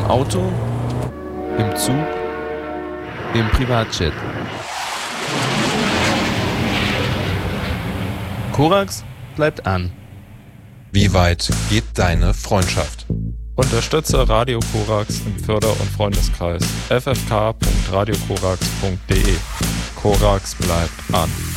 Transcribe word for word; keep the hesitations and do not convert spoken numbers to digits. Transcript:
Auto, im Zug, im Privatjet. Korax bleibt an. Wie weit geht deine Freundschaft? Unterstütze Radio Korax im Förder- und Freundeskreis f f k punkt radio korax punkt d e. Korax bleibt an.